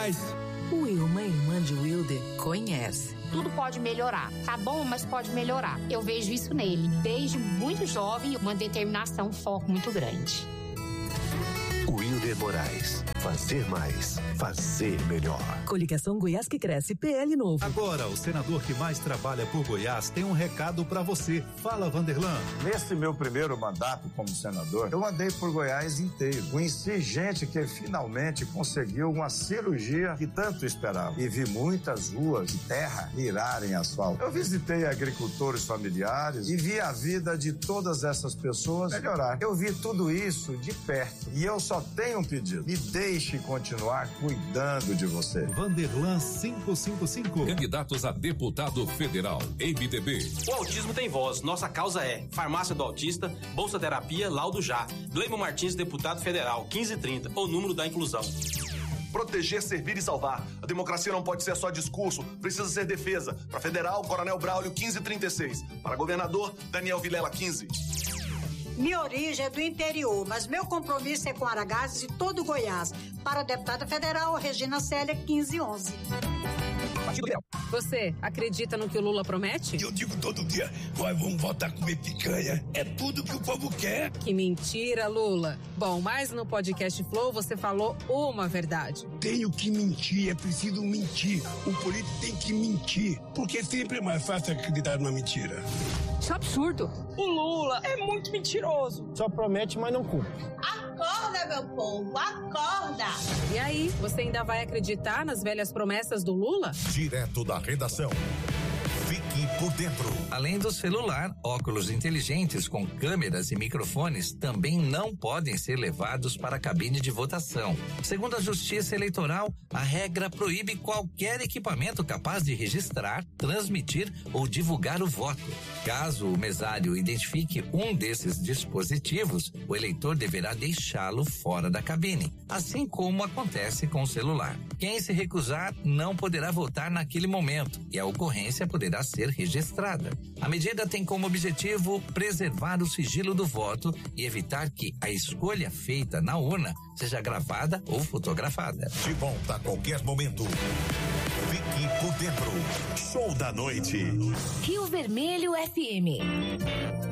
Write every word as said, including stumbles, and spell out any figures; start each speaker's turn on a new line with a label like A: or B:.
A: Goiás.
B: Wilma, irmã de Wilder, conhece.
C: Tudo pode melhorar. Tá bom, mas pode melhorar. Eu vejo isso nele. Desde muito jovem, uma determinação, um foco muito grande.
D: Wilder Moraes. Fazer mais. Fazer melhor.
B: Coligação Goiás que Cresce, P L novo.
E: Agora, o senador que mais trabalha por Goiás tem um recado pra você. Fala, Vanderlan.
F: Nesse meu primeiro mandato como senador, eu andei por Goiás inteiro. Conheci gente que finalmente conseguiu uma cirurgia que tanto esperava. E vi muitas ruas de terra virarem asfalto. Eu visitei agricultores familiares e vi a vida de todas essas pessoas melhorar. Eu vi tudo isso de perto. E eu só tenho um pedido. Me deixe continuar cuidando de você.
E: Vanderlan quinhentos e cinquenta e cinco.
G: Candidatos a deputado federal. M D B.
H: O autismo tem voz. Nossa causa é Farmácia do Autista, Bolsa Terapia, Laudo Já. Gleimo Martins, deputado federal, quinze e trinta. O número da inclusão.
I: Proteger, servir e salvar. A democracia não pode ser só discurso, precisa ser defesa. Para federal, Coronel Braulio, quinze e trinta e seis. Para governador, Daniel Vilela, quinze.
J: Minha origem é do interior, mas meu compromisso é com Aragazes e todo Goiás. Para a deputada federal, Regina Célia, quinze e onze.
K: Você acredita no que o Lula promete?
L: Eu digo todo dia, nós vamos voltar a comer picanha. É tudo que o povo quer.
K: Que mentira, Lula. Bom, mas no podcast Flow você falou uma verdade.
L: Tenho que mentir, é preciso mentir. O político tem que mentir, porque sempre é mais fácil acreditar numa mentira.
K: Isso é absurdo.
M: O Lula é muito mentiroso.
N: Só promete, mas não cumpre.
O: Acorda, meu povo, acorda!
K: E aí, você ainda vai acreditar nas velhas promessas do Lula?
D: Direto da redação. Fique por dentro.
P: Além do celular, óculos inteligentes com câmeras e microfones também não podem ser levados para a cabine de votação. Segundo a Justiça Eleitoral, a regra proíbe qualquer equipamento capaz de registrar, transmitir ou divulgar o voto. Caso o mesário identifique um desses dispositivos, o eleitor deverá deixá-lo fora da cabine, assim como acontece com o celular. Quem se recusar não poderá votar naquele momento e a ocorrência poderá ser registrada. A medida tem como objetivo preservar o sigilo do voto e evitar que a escolha feita na urna seja gravada ou fotografada.
D: De volta a qualquer momento. Fique por dentro. Show da noite.
B: Rio Vermelho F M.